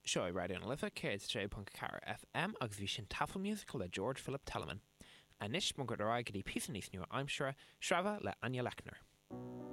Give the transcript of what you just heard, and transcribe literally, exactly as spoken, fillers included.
Seo i radio an lifa céad sé punk car F M agus bhí sin tafel musical le George Philip Telemann. A nish mo go raig di písan níos nua aimsere, Shrava le Anya Lechner.